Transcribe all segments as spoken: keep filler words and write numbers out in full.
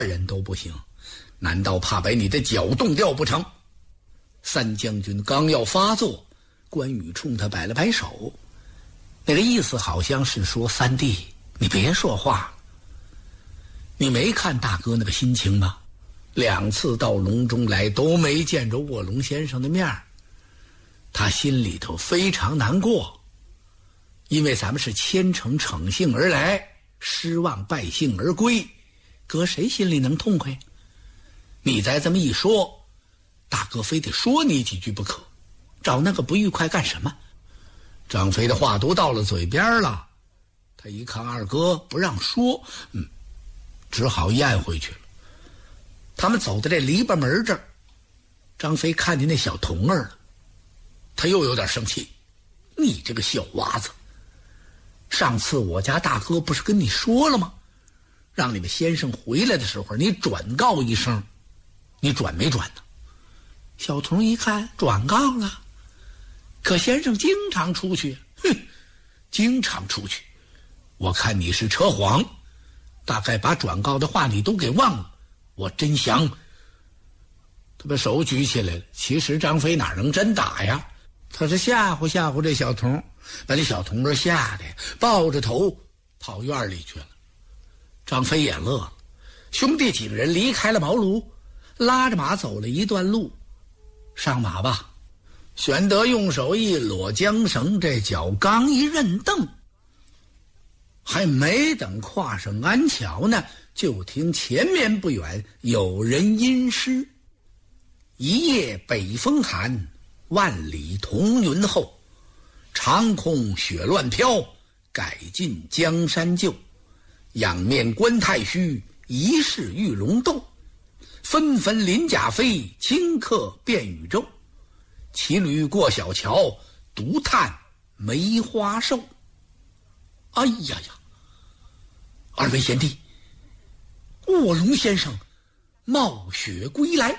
人都不行，难道怕把你的脚冻掉不成？三将军刚要发作，关羽冲他摆了摆手，那个意思好像是说：三弟，你别说话，你没看大哥那个心情吗？两次到隆中来都没见着卧龙先生的面，他心里头非常难过，因为咱们是虔诚诚信而来，失望败兴而归，搁谁心里能痛快？你再这么一说，大哥非得说你几句不可，找那个不愉快干什么？张飞的话都到了嘴边了，他一看二哥不让说，嗯，只好咽回去了。他们走到这篱笆门这儿，张飞看见那小童儿了，他又有点生气。你这个小娃子，上次我家大哥不是跟你说了吗？让你们先生回来的时候，你转告一声，你转没转呢？小童一看，转告了，可先生经常出去。哼，经常出去，我看你是扯谎，大概把转告的话你都给忘了。我真想。他把手举起来了，其实张飞哪能真打呀？他是吓唬吓唬这小童，把这小童儿吓得抱着头跑院里去了。张飞也乐了，兄弟几个人离开了茅庐，拉着马走了一段路。上马吧。玄德用手一裸缰绳，这脚刚一认蹬，还没等跨上安桥呢，就听前面不远有人吟诗：一夜北风寒，万里彤云后，长空雪乱飘，改尽江山旧。仰面观太虚，疑是玉龙斗。纷纷鳞甲飞，顷刻变宇宙。骑驴过小桥，独叹梅花瘦。哎呀呀！二位贤弟，卧龙先生冒雪归来。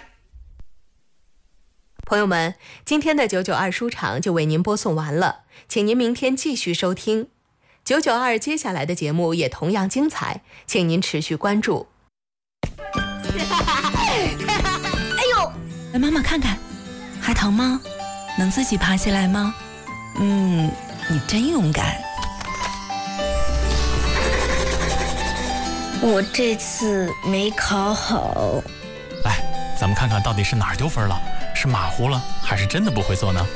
朋友们，今天的九九二书场就为您播送完了，请您明天继续收听九九二，接下来的节目也同样精彩，请您持续关注。 哎呦，来妈妈看看，还疼吗？能自己爬起来吗？嗯，你真勇敢。 我这次没考好。 来，咱们看看到底是哪儿丢分了，是马虎了，还是真的不会做呢？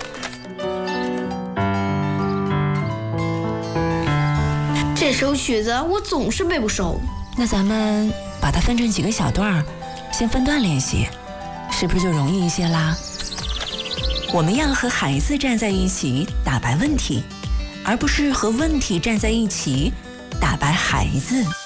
这首曲子我总是背不熟。 那咱们把它分成几个小段，先分段练习，是不是就容易一些啦？我们要和孩子站在一起打败问题，而不是和问题站在一起打败孩子。